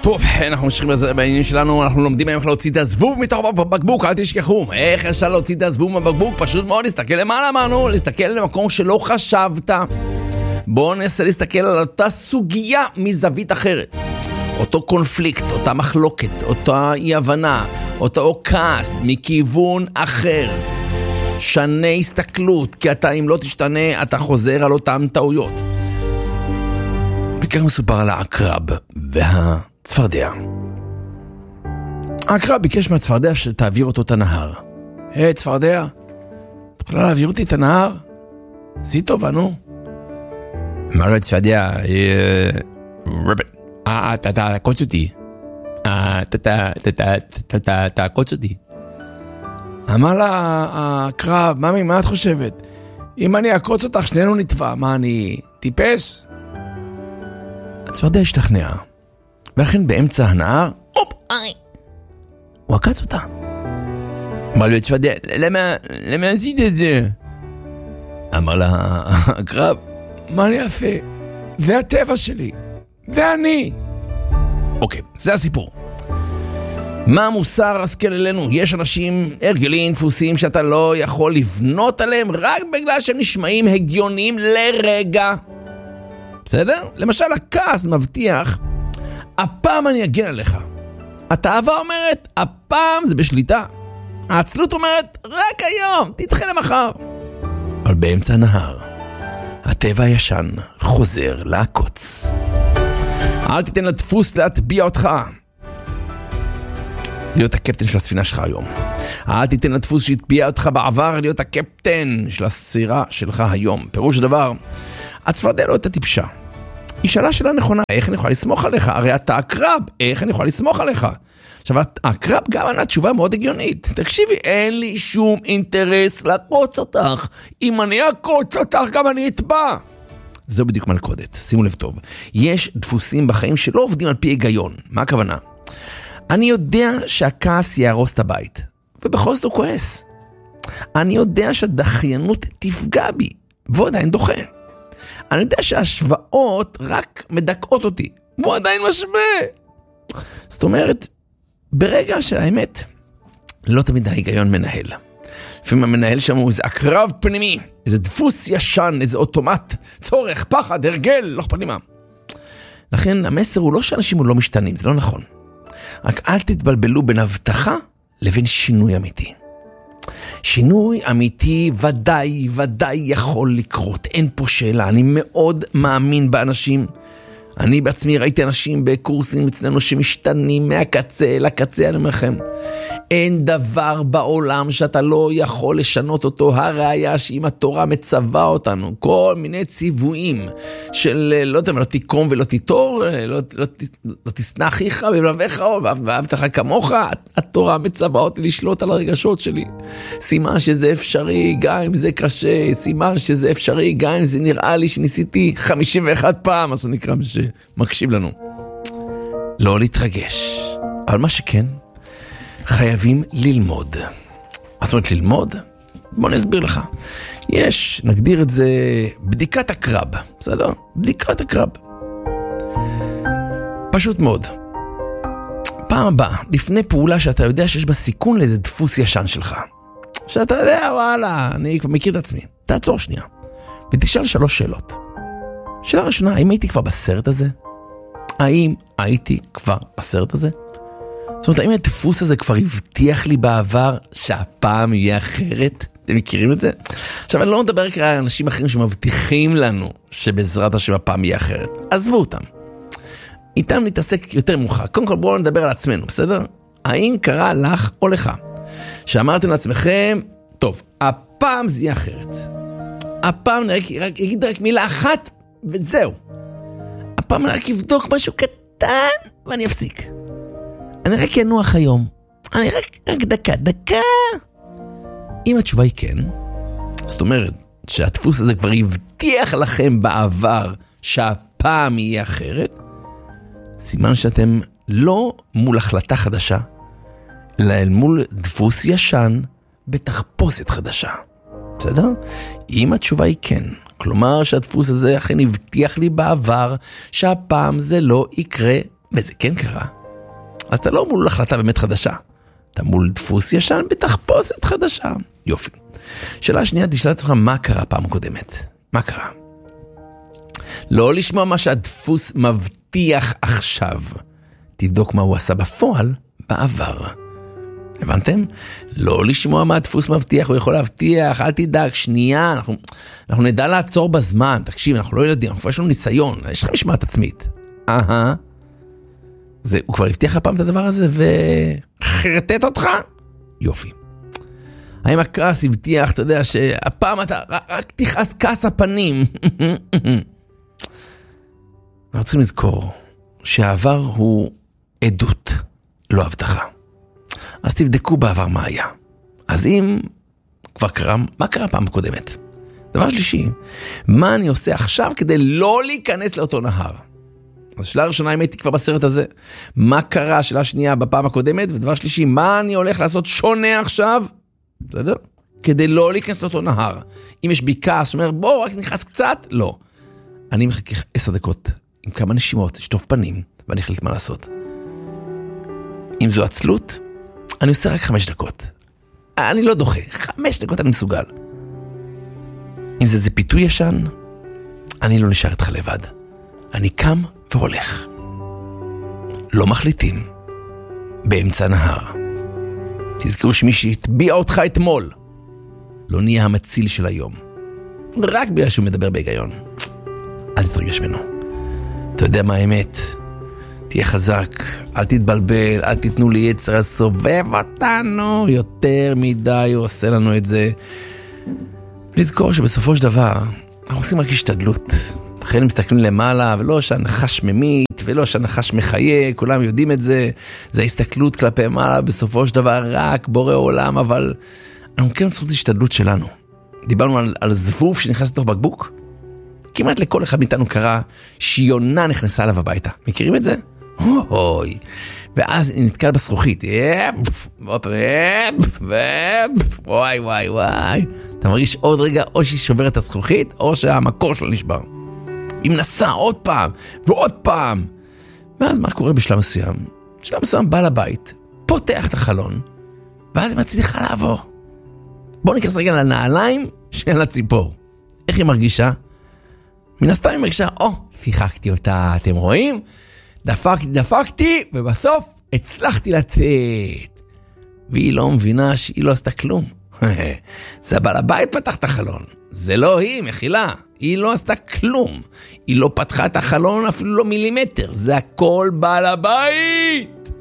טוב, אנחנו ממשיכים בעניינים שלנו, אנחנו לומדים איך להוציא את הזבוב מתוך הבקבוק, אל תשכחו, איך אפשר להוציא את הזבוב מהבקבוק? פשוט מאוד להסתכל למעלה, אמרנו, להסתכל למקום שלא חשבת. בואו ננסה להסתכל על אותה סוגיה מזווית אחרת. אותו קונפליקט, אותה מחלוקת, אותה אי הבנה, אותו כעס מכיוון אחר. שנה הסתכלות, כי אתה אם לא תשתנה, אתה חוזר על אותם טעויות. וכך מסופר על העקרב והצפרדע. העקרב ביקש מהצפרדע שתעביר אותו את הנהר. היי, צפרדע, תוכלה להעביר אותי את הנהר? עשי טובה, נו. אמר לו הצפרדע, אתה תעקוץ אותי. אתה תעקוץ אותי. אמר לה העקרב, ממי, מה את חושבת? אם אני אעקוץ אותך, שנינו נטבע. מה, אני טיפש? הצפרדע השתכנעה, ואכן באמצע הנהר, הוא עקץ אותה. אמר לו הצפרדע, למה עשית את זה? אמר לה העקרב, מה אני אעשה? זה הטבע שלי, זה אני. אוקיי, זה הסיפור. מה המוסר השכל אלינו? יש אנשים הרגלים, דפוסים שאתה לא יכול לבנות עליהם רק בגלל שהם נשמעים הגיוניים לרגע. בסדר? למשל, הכעס מבטיח, הפעם אני אגן עליך. התאווה אומרת, הפעם זה בשליטה. העצלות אומרת, רק היום, תדחה למחר. אבל באמצע הנהר, הטבע הישן חוזר לעקוץ. אל תיתן לדפוס להטביע אותך. להיות הקפטן של הספינה שלך היום. אל תיתן לדפוס שהטביע אותך בעבר להיות הקפטן של הסירה שלך היום. פירוש הדבר, הצפרדע לא הייתה טיפשה. היא שאלה שאלה נכונה, איך אני יכולה לסמוך עליך? הרי אתה עקרב, איך אני יכולה לסמוך עליך? עכשיו, העקרב גם ענה תשובה מאוד הגיונית. תקשיבי, אין לי שום אינטרס לעקוץ אותך. אם אני אעקוץ אותך, גם אני אטבע. זו בדיוק מלכודת, שימו לב טוב. יש דפוסים בחיים שלא עובדים על פי היגיון. מה הכוונה? אני יודע שהכעס יהרוס את הבית, ובכל זאת הוא כועס. אני יודע שהדחיינות תפגע בי, והוא עדיין דוחה. אני יודע שההשוואות רק מדכאות אותי, והוא עדיין משווה. זאת אומרת, ברגע של האמת, לא תמיד ההיגיון מנהל. לפעמים המנהל שם הוא איזה עקרב פנימי, איזה דפוס ישן, איזה אוטומט, צורך, פחד, הרגל, לא אכפת לי מה. לכן המסר הוא לא שאנשים הוא לא משתנים, זה לא נכון. רק אל תתבלבלו בין הבטחה לבין שינוי אמיתי. שינוי אמיתי ודאי יכול לקרות. אין פה שאלה. אני מאוד מאמין באנשים. אני בעצמי ראיתי אנשים בקורסים אצלנו שמשתנים מהקצה לקצה, אני אומר לכם. אין דבר בעולם שאתה לא יכול לשנות אותו. הראיה שאם התורה מצווה אותנו, כל מיני ציוויים של לא יודע, לא תיקום ולא תיטור, לא תשנא אחיך ולבביך ואהבת לך כמוך, התורה מצווה אותי לשלוט על הרגשות שלי. סימן שזה אפשרי, גם אם זה קשה, סימן שזה אפשרי, גם אם זה נראה לי שניסיתי 51 פעם, אז זה נקרא שמקשיב לנו. לא להתרגש. אבל מה שכן, חייבים ללמוד. מה זאת אומרת ללמוד? בוא נסביר לך. יש, נגדיר את זה, בדיקת הקרב. בסדר? בדיקת הקרב. פשוט מאוד. פעם הבאה, לפני פעולה שאתה יודע שיש בה סיכון לאיזה דפוס ישן שלך. שאתה יודע, וואלה, אני כבר מכיר את עצמי. תעצור שנייה. ותשאל 3 שאלות. שאלה ראשונה, האם הייתי כבר בסרט הזה? האם הייתי כבר בסרט הזה? זאת אומרת, האם הדפוס הזה כבר הבטיח לי בעבר שהפעם יהיה אחרת? אתם מכירים את זה? עכשיו, אני לא מדבר רק על אנשים אחרים שמבטיחים לנו שבעזרת השם הפעם יהיה אחרת. עזבו אותם. איתם נתעסק יותר מאוחר. קודם כל, בואו נדבר על עצמנו, בסדר? האם קרה לך או לך? שאמרתם לעצמכם, טוב, הפעם זה יהיה אחרת. הפעם אגיד רק מילה אחת, וזהו. הפעם אני רק אבדוק משהו קטן, ואני אפסיק. אני רק ינוח היום. אני רק דקה. אם התשובה היא כן, זאת אומרת שהדפוס הזה כבר הבטיח לכם בעבר שהפעם יהיה אחרת, סימן שאתם לא מול החלטה חדשה, אלא מול דפוס ישן בתחפושת חדשה. בסדר? אם התשובה היא כן, כלומר שהדפוס הזה אכן הבטיח לי בעבר שהפעם זה לא יקרה, וזה כן קרה, אז אתה לא מול החלטה באמת חדשה. אתה מול דפוס ישן בתחפושת חדשה. יופי. שאלה שנייה, תשאל את עצמך, מה קרה פעם קודמת? מה קרה? לא לשמוע מה שהדפוס מבטיח עכשיו. תבדוק מה הוא עשה בפועל בעבר. הבנתם? לא לשמוע מה הדפוס מבטיח, הוא יכול להבטיח, אל תדאג, שנייה, אנחנו נדע לעצור בזמן. תקשיב, אנחנו לא ילדים, יש לנו ניסיון, יש לך משמעת עצמית. הוא כבר הבטיח הפעם את הדבר הזה וחרטט אותך? יופי. האם הכעס הבטיח, אתה יודע, שהפעם אתה רק תכעס כעס הפנים. אנחנו צריכים לזכור שהעבר הוא עדות, לא הבטחה. אז תבדקו בעבר מה היה. אז אם כבר קרה, מה קרה פעם קודמת? דבר שלישי, מה אני עושה עכשיו כדי לא להיכנס לאותו נהר? אז שאלה ראשונה, אם הייתי כבר בסרט הזה, מה קרה? שאלה שנייה בפעם הקודמת, ודבר שלישי, מה אני הולך לעשות שונה עכשיו? בסדר? כדי לא להיכנס לאותו נהר. אם יש בי כעס, שאומר, בוא, רק נכנס קצת? לא. אני מחכה 10 דקות, עם כמה נשימות, שטוף פנים, ואני החליט מה לעשות. אם זו עצלות, אני עושה רק 5 דקות. אני לא דוחה, 5 דקות אני מסוגל. אם זה פיתוי ישן, אני לא נשאר איתך לבד. אני קם והולך. לא מחליטים. באמצע נהר. תזכרו שמי שהטביע אותך אתמול, לא נהיה המציל של היום. רק בגלל שהוא מדבר בהיגיון. אל תתרגש ממנו. אתה יודע מה האמת? תהיה חזק, אל תתבלבל, אל תיתנו לי יצר לסובב אותנו. יותר מדי הוא עושה לנו את זה. לזכור שבסופו של דבר, אנחנו עושים רק השתדלות. אחרי מסתכלים למעלה, ולא שהנחש ממית, ולא שהנחש מחיה, כולם יודעים את זה. זה ההסתכלות כלפי מעלה, בסופו של דבר רק בורא עולם, אבל אנחנו כן עושים את השתדלות שלנו. דיברנו על זבוב שנכנס לתוך בקבוק. כמעט לכל אחד מאיתנו קרה שיונה נכנסה אליו הביתה. מכירים את זה? אוי. ואז היא נתקלה בזכוכית. וואי וואי וואי. אתה מרגיש עוד רגע או שהיא שוברת את הזכוכית, או שהמקור שלה נשבר. היא מנסה עוד פעם ועוד פעם. ואז מה קורה בשלב מסוים? בשלב מסוים בא לבית, פותח את החלון, ואז היא מצליחה לעבור. בואו נכנס רגע לנעליים של הציפור. איך היא מרגישה? מן הסתם היא מרגישה, שיחקתי אותה, אתם רואים? דפקתי, ובסוף הצלחתי לצאת. והיא לא מבינה שהיא לא עשתה כלום. זה בעל הבית פתח את החלון. זה לא היא, מחילה. היא לא עשתה כלום. היא לא פתחה את החלון אפילו לא מילימטר. זה הכל בעל הבית.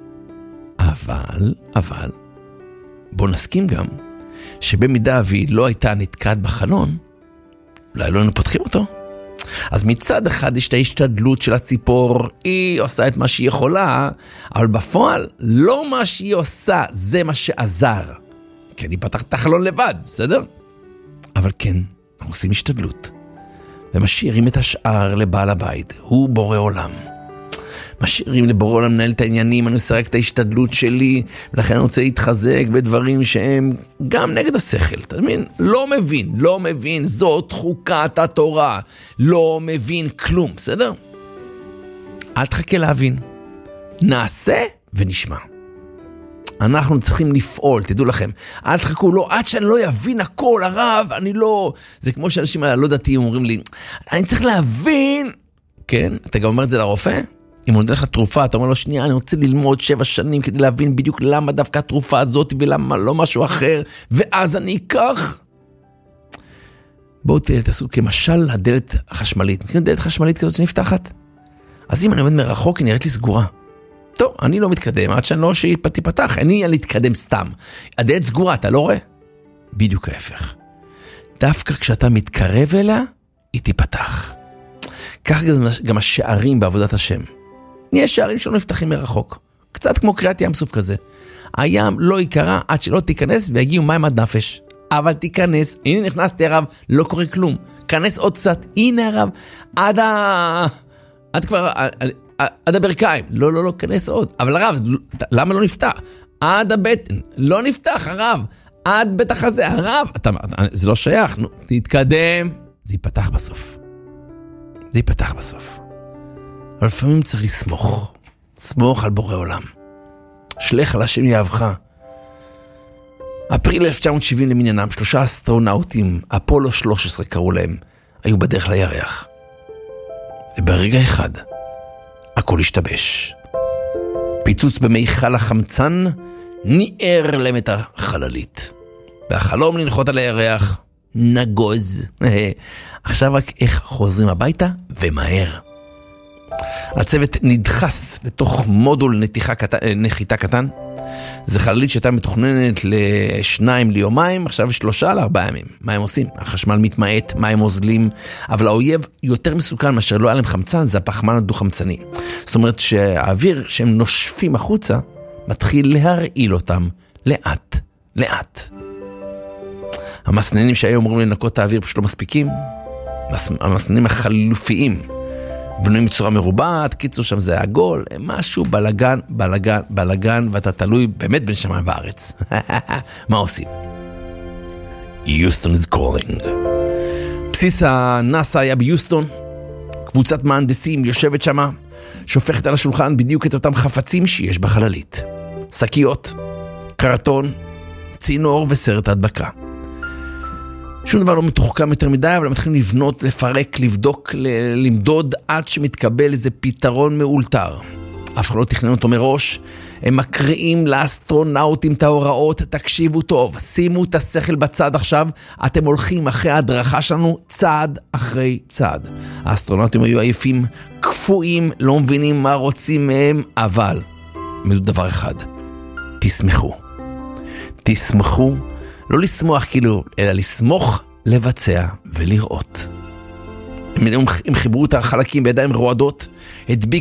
אבל, בוא נסכים גם, שבמידה והיא לא הייתה נתקעת בחלון, אולי לא היינו פותחים אותו. אז מצד אחד יש את ההשתדלות של הציפור, היא עושה את מה שהיא יכולה, אבל בפועל לא מה שהיא עושה, זה מה שעזר. כן, היא פתחת את החלון לבד, בסדר? אבל כן, אנחנו עושים השתדלות, ומשאירים את השאר לבעל הבית, הוא בורא עולם. משאירים לבורא עולם לנהל את העניינים, אני עושה רק את ההשתדלות שלי, ולכן אני רוצה להתחזק בדברים שהם גם נגד השכל, אתה מבין? לא מבין, זאת חוקת התורה, לא מבין כלום, בסדר? אל תחכה להבין, נעשה ונשמע. אנחנו צריכים לפעול, תדעו לכם, אל תחכו, לא, עד שאני לא יבין הכל, הרב, אני לא, זה כמו שאנשים לא דתיים אומרים לי, אני צריך להבין, כן? אתה גם אומר את זה לרופא? אם הוא נותן לך תרופה, אתה אומר לו, שנייה, אני רוצה ללמוד 7 שנים כדי להבין בדיוק למה דווקא התרופה הזאת ולמה לא משהו אחר, ואז אני אקח. בואו תעשו כמשל הדלת החשמלית. מכירים דלת חשמלית כזאת שנפתחת? אז אם אני עומד מרחוק, היא נראית לי סגורה. טוב, אני לא מתקדם, עד שאני לא שתיפתח, אני להתקדם סתם. הדלת סגורה, אתה לא רואה? בדיוק ההפך. דווקא כשאתה מתקרב אליה, היא תיפתח. כך גם השערים בעבודת השם. יש שערים שלא נפתחים מרחוק. קצת כמו קריאת ים סוף כזה. הים לא יקרה עד שלא תיכנס ויגיעו מים עד נפש. אבל תיכנס, הנה נכנסתי הרב, לא קורה כלום. כנס עוד קצת, הנה הרב, עד כבר, עד הברכיים. לא, כנס עוד. אבל הרב, למה לא נפתח? עד הבטן, לא נפתח הרב. עד בית החזה, הרב. זה לא שייך, תתקדם. זה ייפתח בסוף. אבל לפעמים צריך לסמוך. סמוך על בורא עולם. שלך על השם יאהבך. אפריל 1970 למניינם, 3 אסטרונאוטים, אפולו 13 קראו להם, היו בדרך לירח. וברגע אחד, הכל השתבש. פיצוץ במיכל החמצן ניער להם את החללית. והחלום לנחות על הירח נגוז. עכשיו רק איך חוזרים הביתה ומהר. הצוות נדחס לתוך מודול נחיתה קטן. זה חללית שהייתה מתוכננת ל2 ליומיים, עכשיו 3 ל4 ימים. מה הם עושים? החשמל מתמעט, מים עוזלים, אבל האויב יותר מסוכן מאשר לא היה להם חמצן, זה הפחמן הדו-חמצני. זאת אומרת שהאוויר שהם נושפים החוצה, מתחיל להרעיל אותם לאט, לאט. המסננים שהיו אמורים לנקות את האוויר פשוט לא מספיקים. המסננים החלופיים בנויים בצורה מרובעת, קיצור שם זה עגול, משהו בלגן, בלגן, בלגן, ואתה תלוי באמת בין שמיים בארץ. מה עושים? Houston is calling. בסיס הנאסא היה ביוסטון, קבוצת מהנדסים יושבת שמה, שופכת על השולחן בדיוק את אותם חפצים שיש בחללית. שקיות, קרטון, צינור וסרט הדבקה. שום דבר לא מתוחכם יותר מדי, אבל הם מתחילים לבנות, לפרק, לבדוק, למדוד עד שמתקבל איזה פתרון מאולתר. אף אחד לא תכנן אותו מראש. הם מקריאים לאסטרונאוטים את ההוראות, תקשיבו טוב, שימו את השכל בצד עכשיו, אתם הולכים אחרי ההדרכה שלנו צעד אחרי צעד. האסטרונאוטים היו עייפים, קפואים, לא מבינים מה רוצים מהם, אבל דבר אחד, תשמחו. תשמחו, לא לשמוח כאילו, אלא לסמוך, לבצע ולראות. הם חיברו את החלקים בידיים רועדות, הדביקו